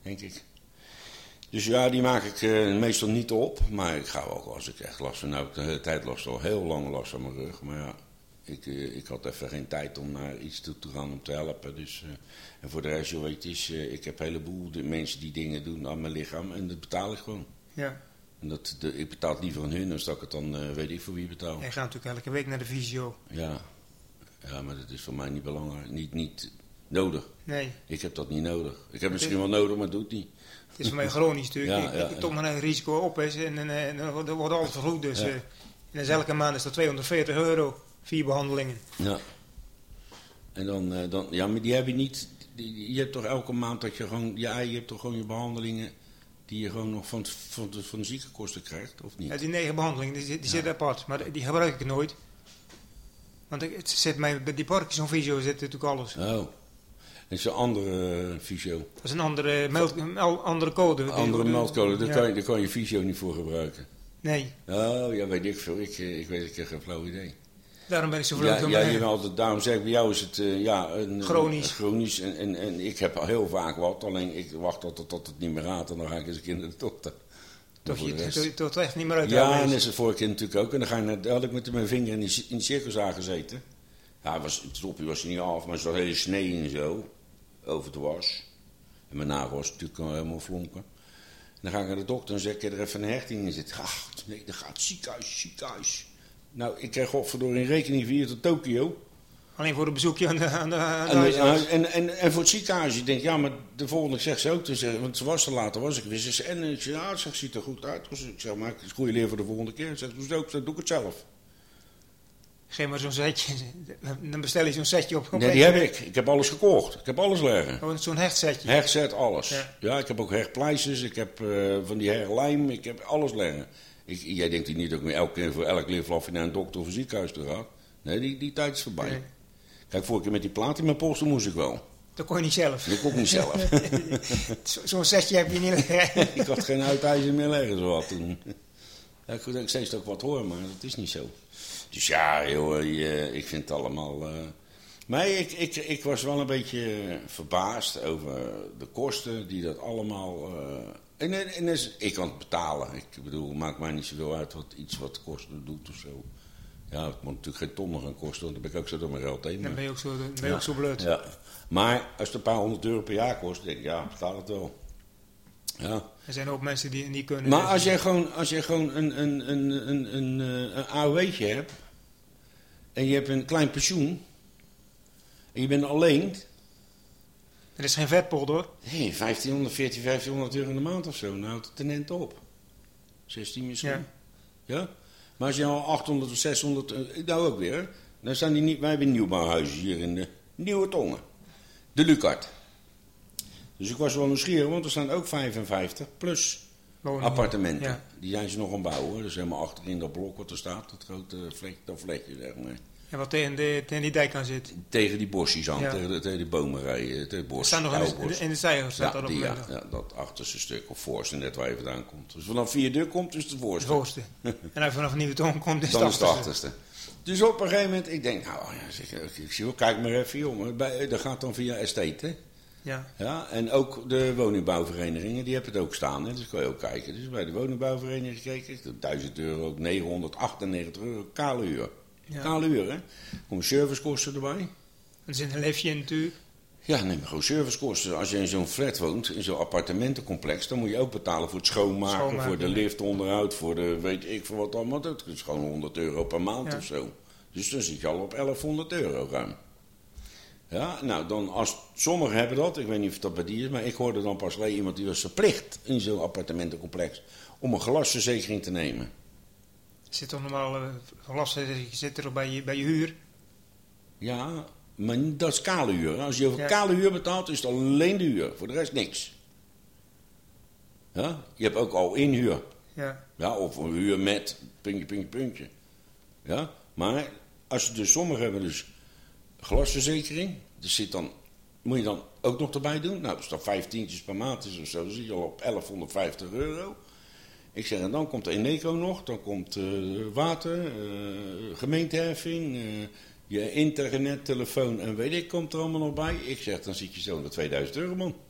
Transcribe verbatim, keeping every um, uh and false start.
denk ik. Dus ja, die maak ik uh, meestal niet op. Maar ik ga ook als ik echt last van... Nou, ik de hele tijd last al heel lang last van mijn rug. Maar ja, ik, uh, ik had even geen tijd om naar iets toe te gaan om te helpen. Dus, uh, en voor de rest, joh, weet je, is, uh, ik heb een heleboel de mensen die dingen doen aan mijn lichaam. En dat betaal ik gewoon. Ja. En dat, de, ik betaal het liever aan hun dan dat ik het dan uh, weet ik voor wie betaal. Jij gaat natuurlijk elke week naar de fysio. Ja. Ja, maar dat is voor mij niet belangrijk. Niet, niet nodig. Nee. Ik heb dat niet nodig. Ik heb het misschien wel nodig, maar doe het niet. Het is voor mij chronisch natuurlijk. Ja, ik ja, ik ja. toch maar een risico op is en, en, en, en dat wordt altijd vergoed. Dus, Ja. uh, en dus elke maand is dat tweehonderdveertig euro. Vier behandelingen. Ja. En dan, uh, dan, ja, maar die heb je niet. Die, je hebt toch elke maand dat je gewoon. Ja, je hebt toch gewoon je behandelingen. Die je gewoon nog van, van, de, van de ziekenkosten krijgt, of niet? Ja, die negen behandelingen, die, die Ja. zitten apart. Maar die gebruik ik nooit. Want ik, het zit mij, bij die Parkinson fysio zit natuurlijk alles. Oh. Dat is een andere uh, fysio. Dat is een andere, meld, een andere code. Andere meldcode, daar, ja. kan je, daar kan je fysio niet voor gebruiken. Nee, Oh, ja, weet ik veel. Ik, eh, ik weet, ik heb geen flauw idee. daarom ben ik zo Ja, vlug. ja, je altijd, daarom zeg ik, bij jou is het uh, ja, een, Chronisch. Een, chronisch. En, en, en ik heb al heel vaak wat, alleen ik wacht tot, tot, tot het niet meer gaat en dan ga ik eens een keer naar de dokter. Toch voor de je rest- tot- tot echt niet meer uit de Ja, oude en is. dat is het vorige keer natuurlijk ook. En dan ga je naar, daar had ik met mijn vinger in die, in de circus aangezeten. Ja, was, het topje was er niet af, maar er zat hele snee en zo. Over het was. En mijn nagel was natuurlijk al helemaal flonken. En dan ga ik naar de dokter en zeg ik, er even een hechting in zitten. Ach, nee, dat gaat ziekenhuis, ziekenhuis. Nou, ik kreeg godverdorie een rekening via tot Tokio. Alleen voor een bezoekje aan de, aan de, aan de En, huisarts. en, en, en voor het ziekenhuis, ik denk, ja, maar de volgende zegt ze ook, dus, eh, want ze was er later, was ik weer. Ze zei, en ik zei, ja, het ziet er goed uit. Dus ik zeg, maar ik is goede leer voor de volgende keer. Ze zegt, dus ook, dan doe ik het zelf. Geef maar zo'n setje. Dan bestel je zo'n setje op. op Nee, die heb ik. Ik heb alles gekocht. Ik heb alles liggen. Oh, zo'n hechtsetje. Hechtset, alles. Ja. Ja. ik heb ook hechtpleisters, ik heb uh, van die herlijm, ik heb alles liggen. Ik, jij denkt hier niet dat ik me elke keer voor elk leerflafje naar een dokter of een ziekenhuis toe ga. Nee, die, die tijd is voorbij. Nee. Kijk, vorige keer met die plaat in mijn polster moest ik wel. Dat kon je niet zelf. Dat kon ik niet zelf. Zo- Zo'n setje heb je niet liggen. Ik had geen uitijzer meer leggen zo wat toen. Ja, ik denk steeds dat ik wat hoor, maar dat is niet zo. Dus ja, joh, je, ik vind het allemaal... Uh... Maar ik, ik, ik was wel een beetje verbaasd over de kosten die dat allemaal... Uh... En, en, en is, ik kan het betalen. Ik bedoel, het maakt mij niet zoveel uit wat iets wat kosten doet of zo. Ja, het moet natuurlijk geen tonnen gaan kosten, want dan ben ik ook zo door mijn geld heen. Dan ben je ook zo, dan ben je Ja. ook zo blut. Ja. Maar als het een paar honderd euro per jaar kost, denk ik, ja, betaal het wel. Ja. Er zijn ook mensen die niet kunnen. Maar dus- als jij gewoon, als jij gewoon een, een, een, een, een, eh, een A O W'tje hebt en je hebt een klein pensioen en je bent alleen, Er is geen vetpot hoor. hey, vijftienhonderd, veertien, vijftienhonderd euro in de maand of zo, nou houdt het ten eind op. zestien misschien. Ja. Ja? Maar als je al achthonderd of zeshonderd, eh, nou ook weer, dan staan die niet, wij hebben nieuwbouwhuizen hier in de Nieuwe Tongen. De Lucart. Dus ik was wel nieuwsgierig, want er staan ook vijfenvijftig plus Woningen. appartementen. Ja. Die zijn ze nog aan het bouwen. Dus helemaal achterin dat blok wat er staat, dat grote vlek, dat vlekje, zeg maar. En wat tegen, de, tegen die dijk aan zit. Tegen die bosjes aan, Ja. tegen, de, tegen die bomenrijen, tegen het bos. Er staan nog in oude de, bos. in de zijhoofd staat Ja, dat op die, de ja, ja, dat achterste stuk of voorste, net waar je vandaan komt. Dus vanaf vier deur komt, is het de voorste. voorste. En als je vanaf een nieuwe toon komt, is het Dan is het de achterste. achterste. Dus op een gegeven moment, ik denk, nou, ja, zeg, ik, ik zie wel, kijk maar even, jongen. Bij, dat gaat dan via estate, hè? Ja. Ja, en ook de woningbouwverenigingen, die hebben het ook staan. Hè? Dus kan je ook kijken. Dus bij de woningbouwvereniging gekeken, duizend euro, ook negenhonderdachtennegtig euro, kale huur. Ja. Kale huur, hè? Komen servicekosten erbij. Er zit een leefje in natuurlijk. Ja, neem maar gewoon servicekosten. Als je in zo'n flat woont, in zo'n appartementencomplex, dan moet je ook betalen voor het schoonmaken, Schoonmaken, voor de ja. lift, onderhoud, voor de weet ik veel wat allemaal. Dat is gewoon honderd euro per maand Ja. of zo. Dus dan zit je al op elfhonderd euro ruim. Ja, nou dan als sommigen hebben dat, ik weet niet of dat bij die is, maar ik hoorde dan pas alleen iemand die was verplicht in zo'n appartementencomplex om een glasverzekering te nemen. Zit toch normaal, uh, glas zit er ook bij je, bij je huur. Ja, maar dat is kale huur. Als je over Ja. kale huur betaalt, is het alleen de huur. Voor de rest niks. Ja? Je hebt ook al inhuur. Ja. Ja, of een huur met puntje, puntje, puntje. Ja? Maar als je dus sommigen hebben dus glasverzekering. Dus zit dan, moet je dan ook nog erbij doen. Nou, als dat vijftientjes per maand is of zo, dan zit je al op elfhonderdvijftig euro. Ik zeg, en dan komt de Eneco nog, dan komt uh, water, uh, gemeenteheffing, uh, je internet, telefoon en weet ik, komt er allemaal nog bij. Ik zeg, dan zit je zo naar tweeduizend euro, man.